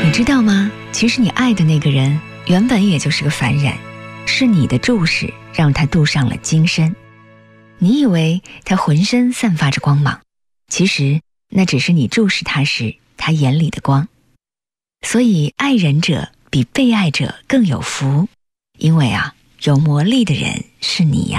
你知道吗？其实你爱的那个人原本也就是个凡人，是你的注视让他镀上了金身。你以为他浑身散发着光芒，其实那只是你注视他时他眼里的光。所以爱人者比被爱者更有福，因为有魔力的人是你呀。